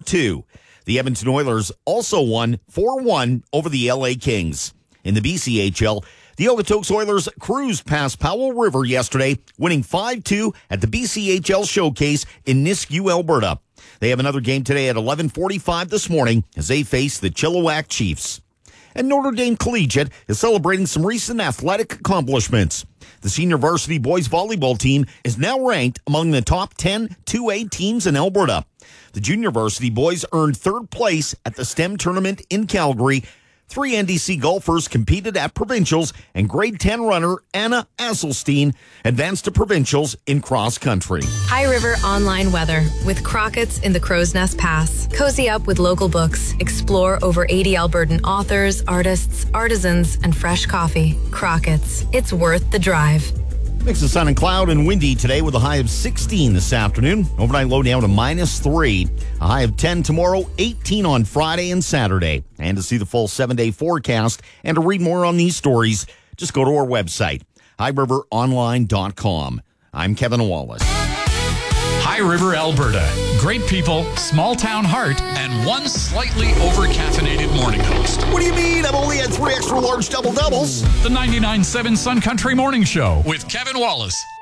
4-2. The Edmonton Oilers also won 4-1 over the LA Kings. In the BCHL, the Okotoks Oilers cruised past Powell River yesterday, winning 5-2 at the BCHL Showcase in Nisku, Alberta. They have another game today at 11:45 this morning as they face the Chilliwack Chiefs. And Notre Dame Collegiate is celebrating some recent athletic accomplishments. The senior varsity boys volleyball team is now ranked among the top 10 2A teams in Alberta. The junior varsity boys earned third place at the STEM tournament in Calgary. 3 NDC golfers competed at provincials, and grade 10 runner Anna Asselstein advanced to provincials in cross country. High River online weather with Crockett's in the Crow's Nest Pass. Cozy up with local books. Explore over 80 Albertan authors, artists, artisans, and fresh coffee. Crockett's. It's worth the drive. Mix of sun and cloud and windy today with a high of 16 this afternoon. Overnight low down to -3. A high of 10 tomorrow, 18 on Friday and Saturday. And to see the full 7-day forecast and to read more on these stories, just go to our website, highriveronline.com. I'm Kevin Wallace. High River, Alberta. Great people, small town heart, and one slightly over-caffeinated morning host. What do you mean? I've only had 3 extra large double-doubles. The 99.7 Sun Country Morning Show with Kevin Wallace.